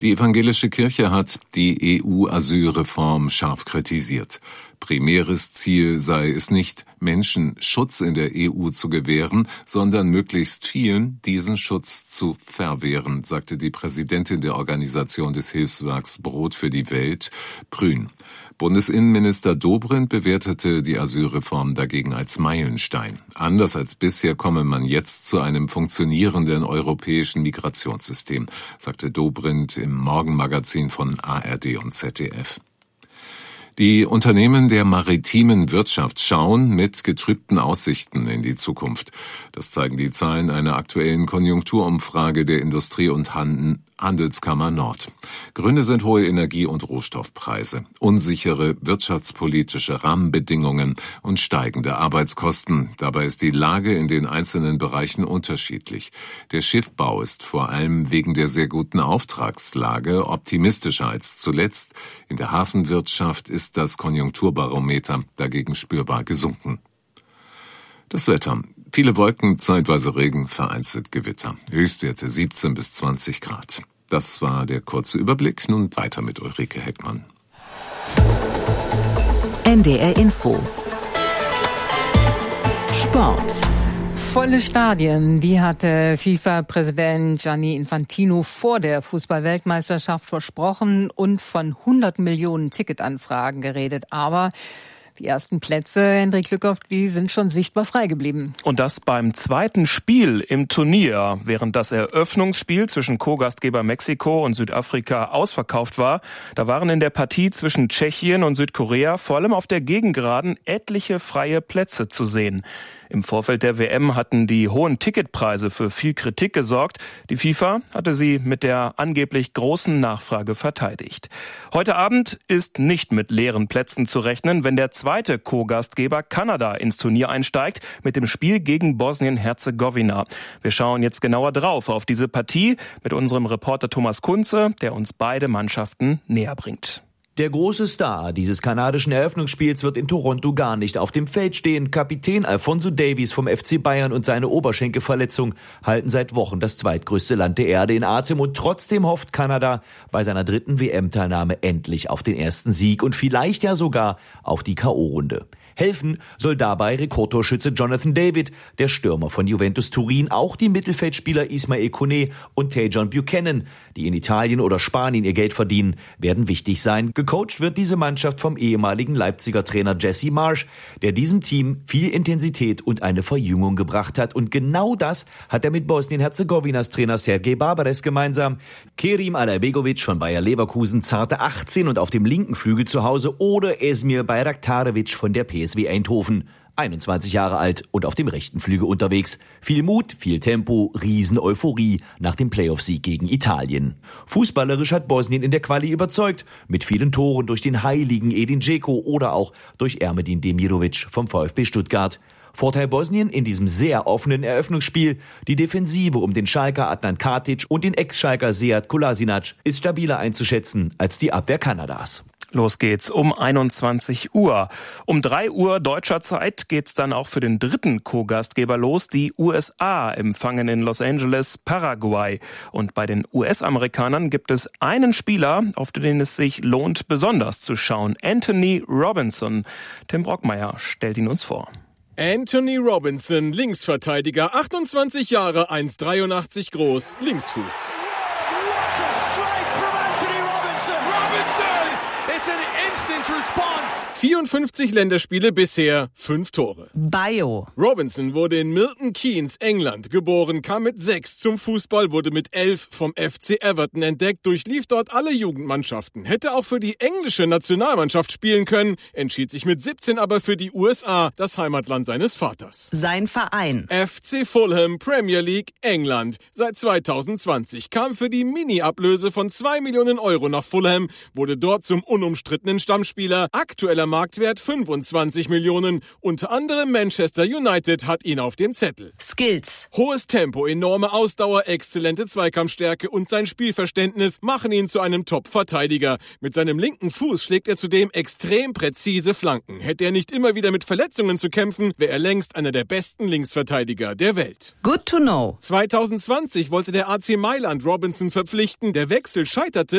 Die evangelische Kirche hat die EU-Asylreform scharf kritisiert. Primäres Ziel sei es nicht, Menschen Schutz in der EU zu gewähren, sondern möglichst vielen diesen Schutz zu verwehren, sagte die Präsidentin der Organisation des Hilfswerks Brot für die Welt, Prün. Bundesinnenminister Dobrindt bewertete die Asylreform dagegen als Meilenstein. Anders als bisher komme man jetzt zu einem funktionierenden europäischen Migrationssystem, sagte Dobrindt im Morgenmagazin von ARD und ZDF. Die Unternehmen der maritimen Wirtschaft schauen mit getrübten Aussichten in die Zukunft. Das zeigen die Zahlen einer aktuellen Konjunkturumfrage der Industrie- und Handelskammer Nord. Gründe sind hohe Energie- und Rohstoffpreise, unsichere wirtschaftspolitische Rahmenbedingungen und steigende Arbeitskosten. Dabei ist die Lage in den einzelnen Bereichen unterschiedlich. Der Schiffbau ist vor allem wegen der sehr guten Auftragslage optimistischer als zuletzt. In der Hafenwirtschaft ist das Konjunkturbarometer dagegen spürbar gesunken. Das Wetter. Viele Wolken, zeitweise Regen, vereinzelt Gewitter. Höchstwerte 17 bis 20 Grad. Das war der kurze Überblick. Nun weiter mit Ulrike Heckmann. NDR Info. Sport. Volle Stadien, die hatte FIFA-Präsident Gianni Infantino vor der Fußball-Weltmeisterschaft versprochen und von 100 Millionen Ticketanfragen geredet. Aber die ersten Plätze, Hendrik Lückhoff, die sind schon sichtbar frei geblieben. Und das beim zweiten Spiel im Turnier. Während das Eröffnungsspiel zwischen Co-Gastgeber Mexiko und Südafrika ausverkauft war, da waren in der Partie zwischen Tschechien und Südkorea vor allem auf der Gegengeraden etliche freie Plätze zu sehen. Im Vorfeld der WM hatten die hohen Ticketpreise für viel Kritik gesorgt. Die FIFA hatte sie mit der angeblich großen Nachfrage verteidigt. Heute Abend ist nicht mit leeren Plätzen zu rechnen, wenn der zweite Co-Gastgeber Kanada ins Turnier einsteigt mit dem Spiel gegen Bosnien-Herzegowina. Wir schauen jetzt genauer drauf auf diese Partie mit unserem Reporter Thomas Kunze, der uns beide Mannschaften näher bringt. Der große Star dieses kanadischen Eröffnungsspiels wird in Toronto gar nicht auf dem Feld stehen. Kapitän Alphonso Davies vom FC Bayern und seine Oberschenkelverletzung halten seit Wochen das zweitgrößte Land der Erde in Atem. Und trotzdem hofft Kanada bei seiner dritten WM-Teilnahme endlich auf den ersten Sieg und vielleicht ja sogar auf die K.O.-Runde. Helfen soll dabei Rekordtorschütze Jonathan David, der Stürmer von Juventus Turin, auch die Mittelfeldspieler Ismail Koné und Tajon Buchanan, die in Italien oder Spanien ihr Geld verdienen, werden wichtig sein. Gecoacht wird diese Mannschaft vom ehemaligen Leipziger Trainer Jesse Marsch, der diesem Team viel Intensität und eine Verjüngung gebracht hat. Und genau das hat er mit Bosnien-Herzegowinas Trainer Sergej Barbares gemeinsam. Kerim Alajbegovic von Bayer Leverkusen, zarte 18 und auf dem linken Flügel zu Hause, oder Esmir Bayraktarevic von der PSV Eindhoven, 21 Jahre alt und auf dem rechten Flügel unterwegs. Viel Mut, viel Tempo, Riesen-Euphorie nach dem Playoff-Sieg gegen Italien. Fußballerisch hat Bosnien in der Quali überzeugt, mit vielen Toren durch den heiligen Edin Dzeko oder auch durch Ermedin Demirovic vom VfB Stuttgart. Vorteil Bosnien in diesem sehr offenen Eröffnungsspiel: die Defensive um den Schalker Adnan Katic und den Ex-Schalker Sead Kolasinac ist stabiler einzuschätzen als die Abwehr Kanadas. Los geht's um 21 Uhr. Um 3 Uhr deutscher Zeit geht's dann auch für den dritten Co-Gastgeber los. Die USA empfangen in Los Angeles Paraguay. Und bei den US-Amerikanern gibt es einen Spieler, auf den es sich lohnt, besonders zu schauen: Anthony Robinson. Tim Brockmeier stellt ihn uns vor. Anthony Robinson, Linksverteidiger, 28 Jahre, 1,83 groß, Linksfuß. 54 Länderspiele bisher, 5 Tore. Bio. Robinson wurde in Milton Keynes, England, geboren, kam mit 6 zum Fußball, wurde mit 11 vom FC Everton entdeckt, durchlief dort alle Jugendmannschaften, hätte auch für die englische Nationalmannschaft spielen können, entschied sich mit 17 aber für die USA, das Heimatland seines Vaters. Sein Verein. FC Fulham, Premier League, England. Seit 2020 kam für die Mini-Ablöse von 2 Millionen Euro nach Fulham, wurde dort zum unumstrittenen Stammspieler. Aktueller Marktwert 25 Millionen. Unter anderem Manchester United hat ihn auf dem Zettel. Skills. Hohes Tempo, enorme Ausdauer, exzellente Zweikampfstärke und sein Spielverständnis machen ihn zu einem Top-Verteidiger. Mit seinem linken Fuß schlägt er zudem extrem präzise Flanken. Hätte er nicht immer wieder mit Verletzungen zu kämpfen, wäre er längst einer der besten Linksverteidiger der Welt. Good to know. 2020 wollte der AC Mailand Robinson verpflichten. Der Wechsel scheiterte,